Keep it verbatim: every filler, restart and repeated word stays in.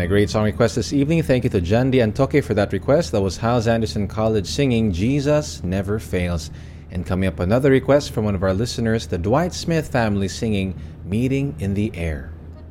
a great song request this evening. Thank you to Jandy Antoque for that request. That was Hals Anderson College singing Jesus Never Fails. And coming up, another request from one of our listeners, the Dwight Smith family singing Meeting in the Air.